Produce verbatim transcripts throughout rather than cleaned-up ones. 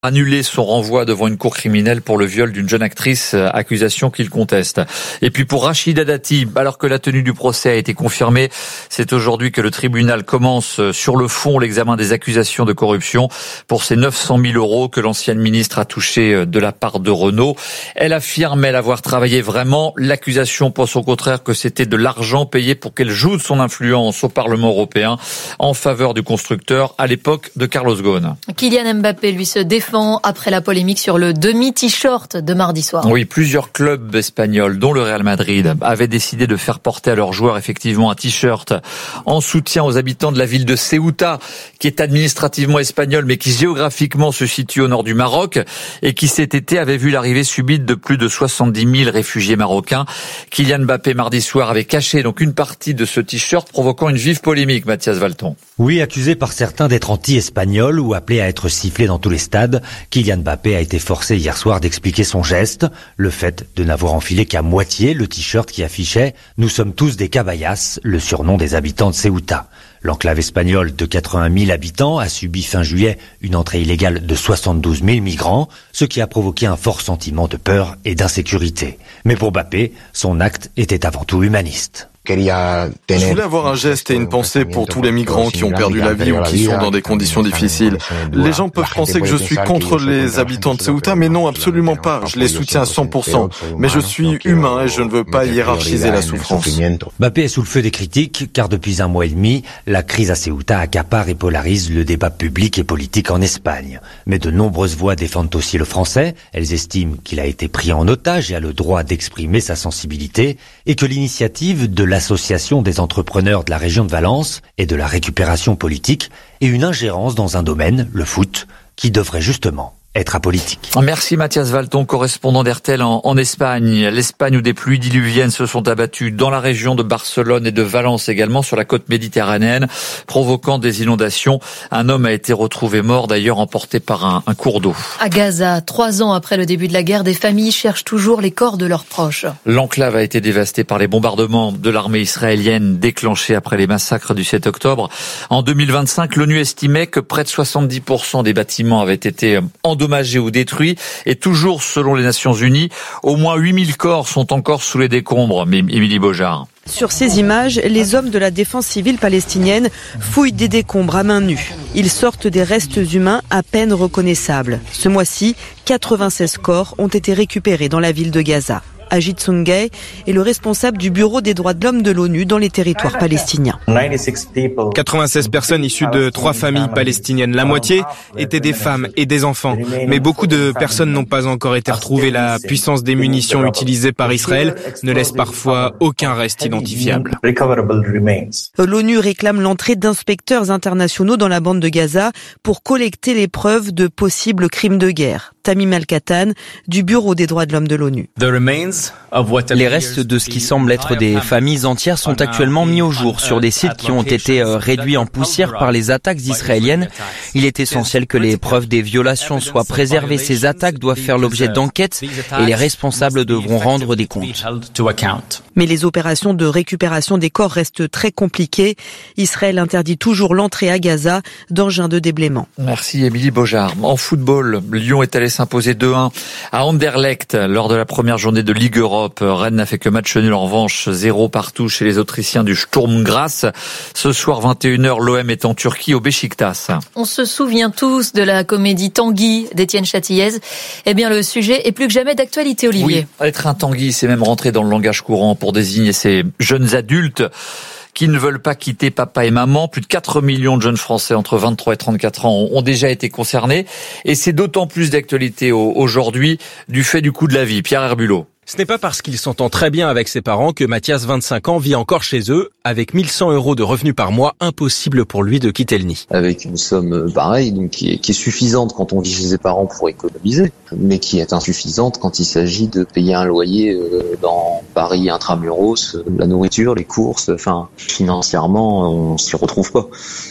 Annuler son renvoi devant une cour criminelle pour le viol d'une jeune actrice, accusation qu'il conteste. Et puis pour Rachida Dati, alors que la tenue du procès a été confirmée, c'est aujourd'hui que le tribunal commence sur le fond l'examen des accusations de corruption pour ces neuf cent mille euros que l'ancienne ministre a touché de la part de Renault. Elle affirme, elle, avoir travaillé vraiment. L'accusation pense au contraire que c'était de l'argent payé pour qu'elle joue de son influence au Parlement européen en faveur du constructeur à l'époque de Carlos Ghosn. Kylian Mbappé, lui, se défend après la polémique sur le demi-t-shirt de mardi soir. Oui, plusieurs clubs espagnols, dont le Real Madrid, avaient décidé de faire porter à leurs joueurs effectivement un t-shirt en soutien aux habitants de la ville de Ceuta, qui est administrativement espagnole mais qui géographiquement se situe au nord du Maroc et qui cet été avait vu l'arrivée subite de plus de soixante-dix mille réfugiés marocains. Kylian Mbappé mardi soir avait caché donc une partie de ce t-shirt, provoquant une vive polémique. Mathias Valton. Oui, accusé par certains d'être anti-espagnol ou appelé à être sifflé dans tous les stades, Kylian Mbappé a été forcé hier soir d'expliquer son geste, le fait de n'avoir enfilé qu'à moitié le t-shirt qui affichait « Nous sommes tous des caballas », le surnom des habitants de Ceuta. L'enclave espagnole de quatre-vingt mille habitants a subi fin juillet une entrée illégale de soixante-douze mille migrants, ce qui a provoqué un fort sentiment de peur et d'insécurité. Mais pour Mbappé, son acte était avant tout humaniste. Je voulais avoir un geste et une pensée pour tous les migrants qui ont perdu la vie ou qui sont dans des conditions difficiles. Les gens peuvent penser que je suis contre les habitants de Ceuta, mais non, absolument pas. Je les soutiens à cent pour cent. Mais je suis humain et je ne veux pas hiérarchiser la souffrance. Mbappé est sous le feu des critiques, car depuis un mois et demi, la crise à Ceuta accapare et polarise le débat public et politique en Espagne. Mais de nombreuses voix défendent aussi le français. Elles estiment qu'il a été pris en otage et a le droit d'exprimer sa sensibilité, et que l'initiative de l'association des entrepreneurs de la région de Valence et de la récupération politique est une ingérence dans un domaine, le foot, qui devrait justement être apolitique. Merci Mathias Valton, correspondant d'R T L en, en Espagne. L'Espagne où des pluies diluviennes se sont abattues dans la région de Barcelone et de Valence également sur la côte méditerranéenne, provoquant des inondations. Un homme a été retrouvé mort, d'ailleurs emporté par un, un cours d'eau. À Gaza, trois ans après le début de la guerre, des familles cherchent toujours les corps de leurs proches. L'enclave a été dévastée par les bombardements de l'armée israélienne déclenchés après les massacres du sept octobre. En deux mille vingt-cinq, l'ONU estimait que près de soixante-dix pour cent des bâtiments avaient été endommagés endommagés ou détruits, et toujours selon les Nations Unies, au moins huit mille corps sont encore sous les décombres. Mais Émilie Beaujard. Sur ces images, les hommes de la défense civile palestinienne fouillent des décombres à main nue. Ils sortent des restes humains à peine reconnaissables. Ce mois-ci, quatre-vingt-seize corps ont été récupérés dans la ville de Gaza. Ajit Sungay est le responsable du bureau des droits de l'homme de l'ONU dans les territoires palestiniens. quatre-vingt-seize personnes issues de trois familles palestiniennes. La moitié étaient des femmes et des enfants. Mais beaucoup de personnes n'ont pas encore été retrouvées. La puissance des munitions utilisées par Israël ne laisse parfois aucun reste identifiable. L'ONU réclame l'entrée d'inspecteurs internationaux dans la bande de Gaza pour collecter les preuves de possibles crimes de guerre. Tamim Al-Katan, du bureau des droits de l'homme de l'ONU. Les restes de ce qui semble être des familles entières sont actuellement mis au jour sur des sites qui ont été réduits en poussière par les attaques israéliennes. Il est essentiel que les preuves des violations soient préservées. Ces attaques doivent faire l'objet d'enquêtes et les responsables devront rendre des comptes. Mais les opérations de récupération des corps restent très compliquées. Israël interdit toujours l'entrée à Gaza d'engins de déblaiement. Merci Émilie Beaujard. En football, Lyon est allé s'imposer deux un à Anderlecht lors de la première journée de Ligue Europe. Rennes n'a fait que match nul en revanche, zéro partout chez les Autrichiens du Sturm Graz. Ce soir vingt et une heures, l'O M est en Turquie au Beşiktaş. On se souvient tous de la comédie Tanguy d'Étienne Châtillaise. Eh bien le sujet est plus que jamais d'actualité, Olivier. Oui, être un Tanguy, c'est même rentré dans le langage courant pour désigner ces jeunes adultes qui ne veulent pas quitter papa et maman. Plus de quatre millions de jeunes Français entre vingt-trois et trente-quatre ans ont déjà été concernés. Et c'est d'autant plus d'actualité aujourd'hui du fait du coût de la vie. Pierre Herbulot. Ce n'est pas parce qu'il s'entend très bien avec ses parents que Mathias, vingt-cinq ans, vit encore chez eux. Avec mille cent euros de revenus par mois, impossible pour lui de quitter le nid. Avec une somme pareille, donc qui est, qui est suffisante quand on vit chez ses parents pour économiser, mais qui est insuffisante quand il s'agit de payer un loyer dans Paris intramuros, la nourriture, les courses, enfin, financièrement, on s'y retrouve pas.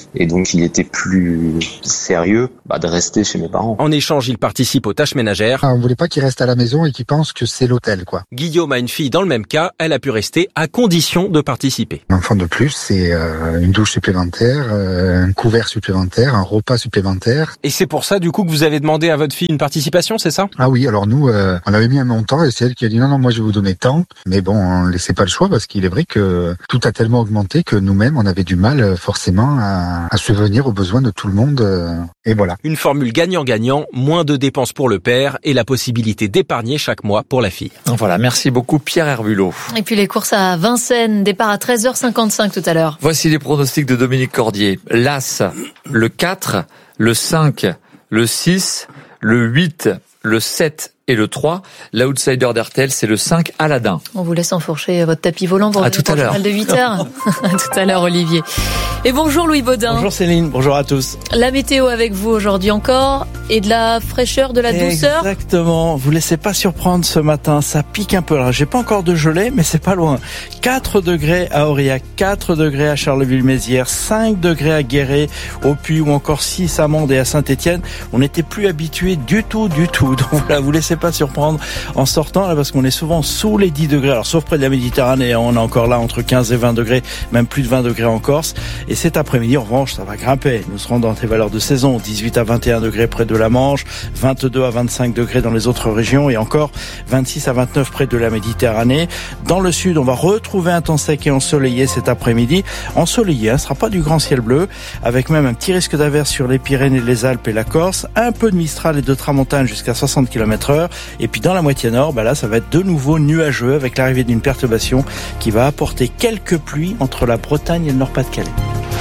Et donc il était plus sérieux bah, de rester chez mes parents. En échange, il participe aux tâches ménagères. On voulait pas qu'il reste à la maison et qu'il pense que c'est l'hôtel, quoi. Guillaume a une fille dans le même cas, elle a pu rester à condition de participer. Un enfant de plus, c'est euh, une douche supplémentaire, euh, un couvert supplémentaire, un repas supplémentaire. Et c'est pour ça du coup que vous avez demandé à votre fille une participation, c'est ça? Ah oui, alors nous, euh, on avait mis un montant et c'est elle qui a dit non, non, moi je vais vous donner tant. Mais bon, on ne laissait pas le choix parce qu'il est vrai que tout a tellement augmenté que nous-mêmes, on avait du mal forcément à, à subvenir aux besoins de tout le monde. Euh, et voilà. Une formule gagnant-gagnant, moins de dépenses pour le père et la possibilité d'épargner chaque mois pour la fille. Voilà, merci beaucoup Pierre Herbulot. Et puis les courses à Vincennes, départ à treize heures cinquante-cinq tout à l'heure. Voici les pronostics de Dominique Cordier. L'As, le quatre, le cinq, le six, le huit, le sept et le trois. L'outsider d'R T L, c'est le cinq, Aladdin. On vous laisse enfourcher votre tapis volant pour à le tout à l'heure. Journal de huit heures. À tout à l'heure, Olivier. Et bonjour Louis Baudin. Bonjour Céline, bonjour à tous. La météo avec vous aujourd'hui encore et de la fraîcheur, de la douceur. Exactement, vous laissez pas surprendre ce matin, ça pique un peu. Alors j'ai pas encore de gelée, mais c'est pas loin. quatre degrés à Aurillac, quatre degrés à Charleville-Mézières, cinq degrés à Guéret, au Puy ou encore six à Mende et à Saint-Étienne. On n'était plus habitués du tout, du tout. Donc voilà, vous laissez pas surprendre en sortant là parce qu'on est souvent sous les dix degrés. Alors sauf près de la Méditerranée, on est encore là entre quinze et vingt degrés, même plus de vingt degrés en Corse. Et cet après-midi, en revanche, ça va grimper. Nous serons dans des valeurs de saison, dix-huit à vingt et un degrés près de la Manche, vingt-deux à vingt-cinq degrés dans les autres régions et encore vingt-six à vingt-neuf près de la Méditerranée. Dans le sud, on va retrouver un temps sec et ensoleillé cet après-midi. Ensoleillé, hein, ce sera pas du grand ciel bleu, avec même un petit risque d'averse sur les Pyrénées, les Alpes et la Corse, un peu de Mistral et de Tramontane jusqu'à soixante kilomètres heure. Et puis dans la moitié nord, bah là, ça va être de nouveau nuageux avec l'arrivée d'une perturbation qui va apporter quelques pluies entre la Bretagne et le Nord-Pas-de-Calais.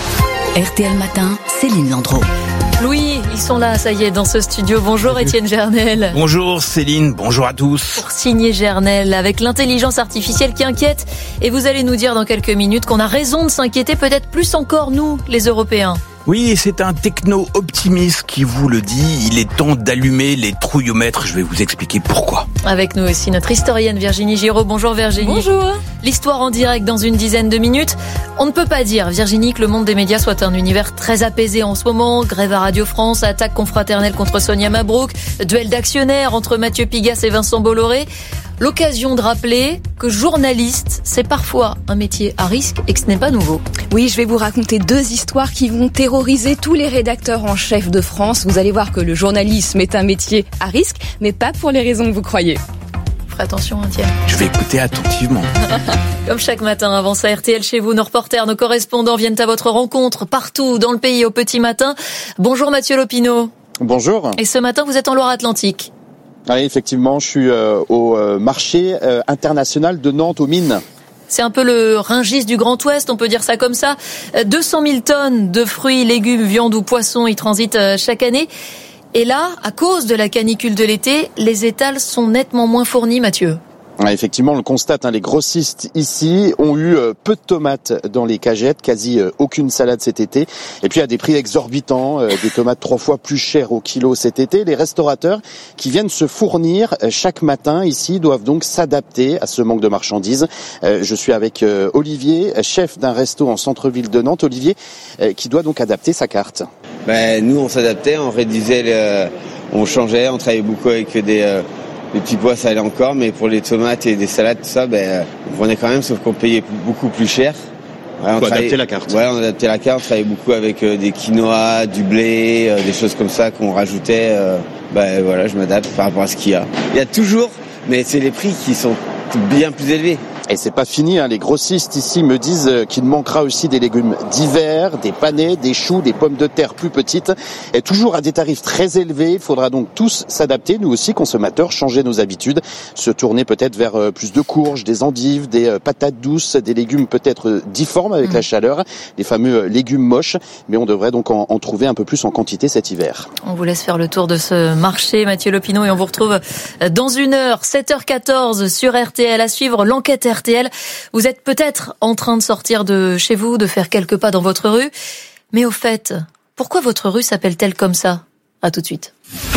R T L Matin, Céline Landreau. Louis, ils sont là, ça y est, dans ce studio. Bonjour Salut. Étienne Gernel. Bonjour Céline, bonjour à tous. Pour signer Gernel, avec l'intelligence artificielle qui inquiète. Et vous allez nous dire dans quelques minutes qu'on a raison de s'inquiéter, peut-être plus encore nous, les Européens. Oui, c'est un techno-optimiste qui vous le dit. Il est temps d'allumer les trouillomètres. Je vais vous expliquer pourquoi. Avec nous aussi notre historienne Virginie Giraud. Bonjour Virginie. Bonjour. L'histoire en direct dans une dizaine de minutes. On ne peut pas dire, Virginie, que le monde des médias soit un univers très apaisé en ce moment. Grève à Radio France, attaque confraternelle contre Sonia Mabrouk, duel d'actionnaires entre Mathieu Pigasse et Vincent Bolloré. L'occasion de rappeler que journaliste, c'est parfois un métier à risque et que ce n'est pas nouveau. Oui, je vais vous raconter deux histoires qui vont terroriser tous les rédacteurs en chef de France. Vous allez voir que le journalisme est un métier à risque, mais pas pour les raisons que vous croyez. Faites attention, hein, tiens. Je vais écouter attentivement. Comme chaque matin, avant ça, R T L chez vous, nos reporters, nos correspondants viennent à votre rencontre partout dans le pays au petit matin. Bonjour Mathieu Lopineau. Bonjour. Et ce matin, vous êtes en Loire-Atlantique. Oui, effectivement, je suis euh, au euh, marché euh, international de Nantes aux mines. C'est un peu le Rungis du Grand Ouest, on peut dire ça comme ça. deux cent mille tonnes de fruits, légumes, viande ou poissons y transitent chaque année. Et là, à cause de la canicule de l'été, les étals sont nettement moins fournis, Mathieu. Ouais, effectivement, on le constate, hein, les grossistes ici ont eu euh, peu de tomates dans les cagettes, quasi euh, aucune salade cet été. Et puis à des prix exorbitants, euh, des tomates trois fois plus chères au kilo cet été. Les restaurateurs qui viennent se fournir euh, chaque matin ici doivent donc s'adapter à ce manque de marchandises. Euh, je suis avec euh, Olivier, chef d'un resto en centre-ville de Nantes. Olivier, euh, qui doit donc adapter sa carte. Ben, nous, on s'adaptait, on réduisait, le, on changeait, on travaillait beaucoup avec des... Euh Les petits pois, ça allait encore, mais pour les tomates et des salades, tout ça, ben, on prenait quand même, sauf qu'on payait beaucoup plus cher. Ouais, on faut adapter la carte. Ouais, on adaptait la carte, on travaillait beaucoup avec euh, des quinoa, du blé, euh, des choses comme ça qu'on rajoutait. Euh, ben voilà, je m'adapte par rapport à ce qu'il y a. Il y a toujours, mais c'est les prix qui sont bien plus élevés. Et c'est pas fini, hein. Les grossistes ici me disent qu'il manquera aussi des légumes d'hiver, des panais, des choux, des pommes de terre plus petites, et toujours à des tarifs très élevés. Il faudra donc tous s'adapter, nous aussi consommateurs, changer nos habitudes, se tourner peut-être vers plus de courges, des endives, des patates douces, des légumes peut-être difformes avec mmh. la chaleur, les fameux légumes moches, mais on devrait donc en, en trouver un peu plus en quantité cet hiver. On vous laisse faire le tour de ce marché, Mathieu Lopineau, et on vous retrouve dans une heure, sept heures quatorze sur R T L, à suivre l'enquête R T L. Vous êtes peut-être en train de sortir de chez vous, de faire quelques pas dans votre rue. Mais au fait, pourquoi votre rue s'appelle-t-elle comme ça ? À tout de suite.